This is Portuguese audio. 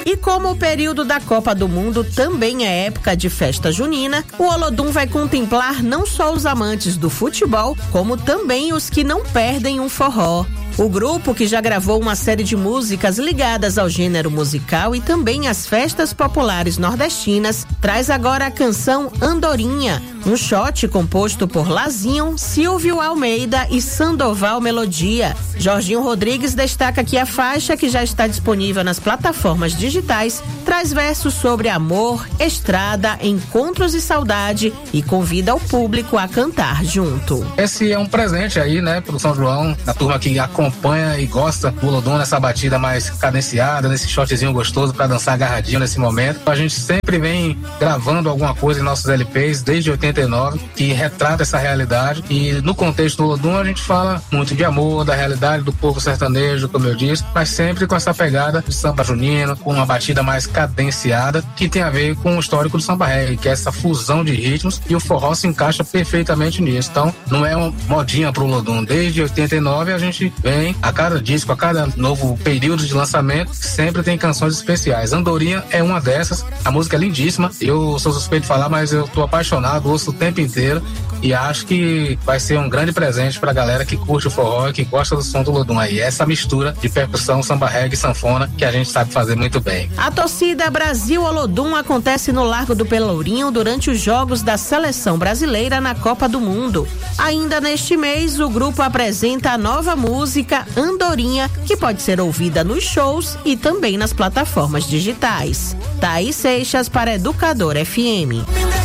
E como o período da Copa do Mundo também é época de festa junina, o Olodum vai contemplar não só os amantes do futebol, como também os que não perdem um forró. O grupo, que já gravou uma série de músicas ligadas ao gênero musical e também às festas populares nordestinas, traz agora a canção Andorinha, um shot composto por Lazinho, Silvio Almeida e Sandoval Melodia. Jorginho Rodrigues destaca que a faixa, que já está disponível nas plataformas digitais, traz versos sobre amor, estrada, encontros e saudade e convida o público a cantar junto. Esse é um presente aí, né, pro São João, da turma que acompanha e gosta do Olodum nessa batida mais cadenciada, nesse shotzinho gostoso para dançar agarradinho nesse momento. A gente sempre vem gravando alguma coisa em nossos LPs desde 89 que retrata essa realidade, e no contexto do Olodum a gente fala muito de amor, da realidade do povo sertanejo, como eu disse, mas sempre com essa pegada de samba junino, com uma batida mais cadenciada, que tem a ver com o histórico do samba reggae, que é essa fusão de ritmos, e o forró se encaixa perfeitamente nisso. Então não é uma modinha pro Olodum. Desde 89 a gente vem a cada disco, a cada novo período de lançamento, sempre tem canções especiais. Andorinha é uma dessas. A música é lindíssima. Eu sou suspeito de falar, mas eu tô apaixonado, ouço o tempo inteiro e acho que vai ser um grande presente pra galera que curte o forró e que gosta do som do Olodum aí. Essa mistura de percussão, samba reggae e sanfona que a gente sabe fazer muito bem. A torcida Brasil Olodum acontece no Largo do Pelourinho durante os jogos da Seleção Brasileira na Copa do Mundo. Ainda neste mês, o grupo apresenta a nova música Andorinha, que pode ser ouvida nos shows e também nas plataformas digitais. Thaís Seixas para Educador FM.